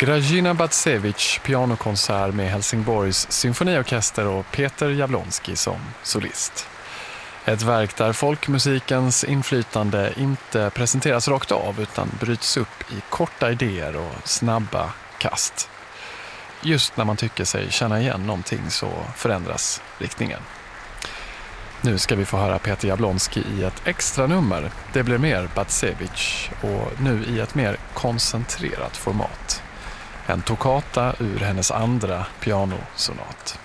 Grażyna Bacewicz pianokonsert med Helsingborgs symfoniorkester och Peter Jablonski som solist. Ett verk där folkmusikens inflytande inte presenteras rakt av utan bryts upp i korta idéer och snabba kast. Just när man tycker sig känna igen någonting så förändras riktningen. Nu ska vi få höra Peter Jablonski i ett extra nummer. Det blir mer Bacewicz och nu i ett mer koncentrerat format. En toccata ur hennes andra pianosonat.